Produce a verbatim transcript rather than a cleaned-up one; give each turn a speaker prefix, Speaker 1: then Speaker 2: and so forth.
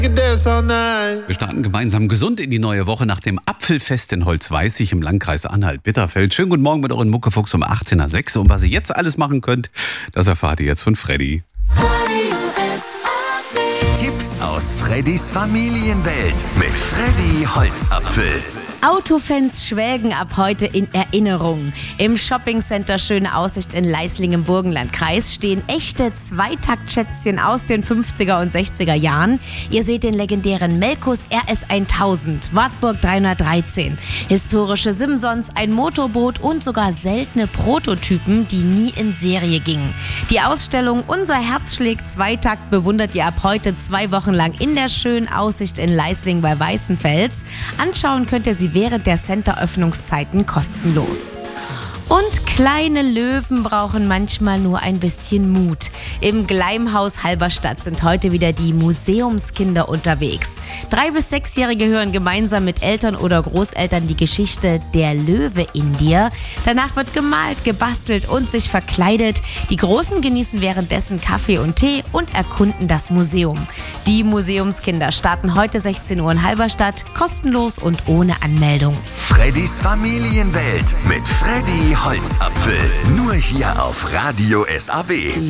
Speaker 1: Wir starten gemeinsam gesund in die neue Woche nach dem Apfelfest in Holzweißig im Landkreis Anhalt-Bitterfeld. Schönen guten Morgen mit euren Muckefuchs um achtzehn Uhr sechs. Und was ihr jetzt alles machen könnt, das erfahrt ihr jetzt von Freddy.
Speaker 2: Tipps aus Freddys Familienwelt mit Freddy Holzapfel.
Speaker 3: Autofans schwelgen ab heute in Erinnerung. Im Shoppingcenter Schöne Aussicht in Leisling im Burgenlandkreis stehen echte Zweitakt-Schätzchen aus den fünfziger und sechziger Jahren. Ihr seht den legendären Melkus R S tausend, Wartburg dreihundertdreizehn, historische Simsons, ein Motorboot und sogar seltene Prototypen, die nie in Serie gingen. Die Ausstellung Unser Herz schlägt Zweitakt bewundert ihr ab heute zwei Wochen lang in der Schönen Aussicht in Leisling bei Weißenfels. Anschauen könnt ihr sie während der Center-Öffnungszeiten kostenlos. Und kleine Löwen brauchen manchmal nur ein bisschen Mut. Im Gleimhaus Halberstadt sind heute wieder die Museumskinder unterwegs. Drei- bis Sechsjährige hören gemeinsam mit Eltern oder Großeltern die Geschichte Der Löwe in dir. Danach wird gemalt, gebastelt und sich verkleidet. Die Großen genießen währenddessen Kaffee und Tee und erkunden das Museum. Die Museumskinder starten heute sechzehn Uhr in Halberstadt, kostenlos und ohne Anmeldung.
Speaker 2: Freddys Familienwelt mit Freddy Holzapfel. Nur hier auf Radio S A B.